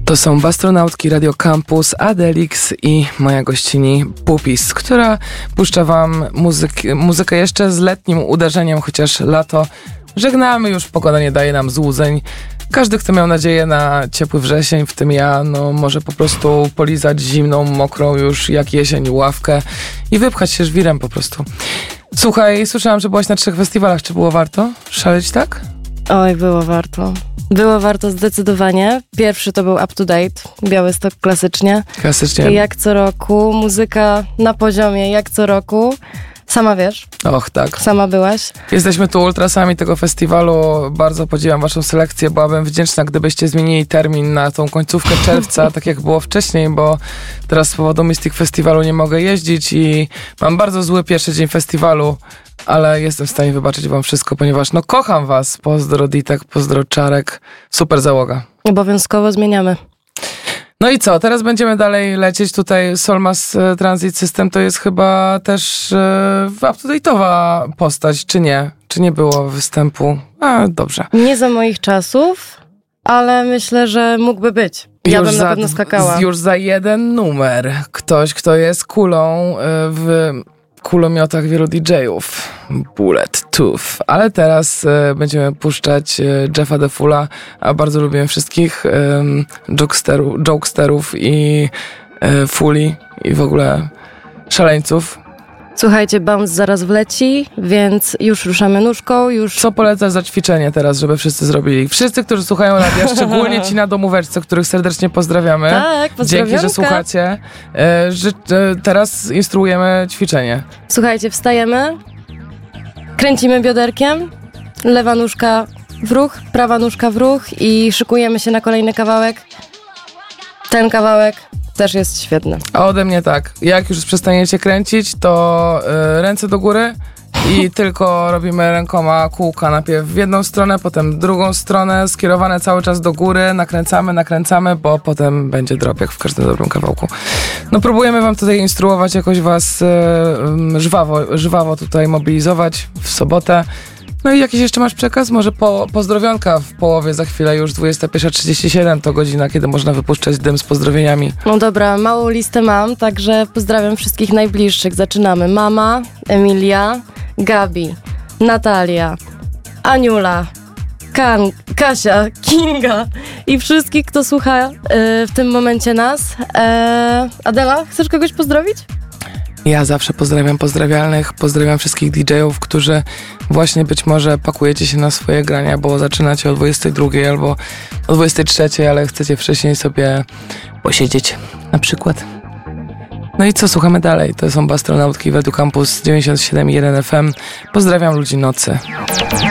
To są Bastronautki, Radio Campus, Adelix i moja gościni Pupis, która puszcza wam muzykę jeszcze z letnim uderzeniem, chociaż lato żegnamy już, pogoda nie daje nam złudzeń. Każdy, kto miał nadzieję na ciepły wrzesień, w tym ja, może po prostu polizać zimną, mokrą już jak jesień ławkę i wypchać się żwirem po prostu. Słuchaj, słyszałam, że byłaś na 3 festiwalach. Czy było warto szaleć tak? Oj, było warto. Było warto zdecydowanie. Pierwszy to był Up to Date, Białystok klasycznie. Klasycznie. Jak co roku, muzyka na poziomie, jak co roku. Sama wiesz. Och, tak. Sama byłaś. Jesteśmy tu ultrasami tego festiwalu. Bardzo podziwiam waszą selekcję. Byłabym wdzięczna, gdybyście zmienili termin na tą końcówkę czerwca, tak jak było wcześniej, bo teraz z powodu Mystic Festiwalu nie mogę jeździć i mam bardzo zły pierwszy dzień festiwalu, ale jestem w stanie wybaczyć wam wszystko, ponieważ kocham was. Pozdro Ditek, pozdro Czarek. Super załoga. Obowiązkowo zmieniamy. No i co? Teraz będziemy dalej lecieć. Tutaj Solmas Transit System to jest chyba też up-to-date'owa postać, czy nie? Czy nie było występu? Dobrze. Nie za moich czasów, ale myślę, że mógłby być. Ja bym na pewno skakała. Już za jeden numer. Ktoś, kto jest kulą w kulomiotach wielu DJ-ów. Bullet Tooth. Ale teraz będziemy puszczać Jeffa The Fulla, a bardzo lubię wszystkich joksterów i Fully i w ogóle szaleńców. Słuchajcie, bounce zaraz wleci, więc już ruszamy nóżką, Co polecasz za ćwiczenie teraz, żeby wszyscy zrobili? Wszyscy, którzy słuchają radia, szczególnie ci na domóweczce, których serdecznie pozdrawiamy. Tak, pozdrawiam. Dzięki, że słuchacie. Teraz instruujemy ćwiczenie. Słuchajcie, wstajemy, kręcimy bioderkiem, lewa nóżka w ruch, prawa nóżka w ruch i szykujemy się na kolejny kawałek. Ten kawałek też jest świetny. A ode mnie tak, jak już przestaniecie kręcić, to ręce do góry i tylko robimy rękoma kółka. Najpierw w jedną stronę, potem w drugą stronę, skierowane cały czas do góry, nakręcamy, bo potem będzie drop, jak w każdym dobrym kawałku. Próbujemy wam tutaj instruować, jakoś was żwawo tutaj mobilizować w sobotę. No i jakiś jeszcze masz przekaz? Może pozdrowionka w połowie, za chwilę już 21:37 to godzina, kiedy można wypuszczać dym z pozdrowieniami. No dobra, małą listę mam, także pozdrawiam wszystkich najbliższych. Zaczynamy. Mama, Emilia, Gabi, Natalia, Aniula, Kasia, Kinga i wszystkich, kto słucha w tym momencie nas. Adela, chcesz kogoś pozdrowić? Ja zawsze pozdrawiam pozdrawialnych, pozdrawiam wszystkich DJ-ów, którzy właśnie być może pakujecie się na swoje grania, bo zaczynacie o 22 albo o 23, ale chcecie wcześniej sobie posiedzieć na przykład. No i co, słuchamy dalej. To są Bastronautki w Radio Campus 97,1 FM. Pozdrawiam ludzi nocy.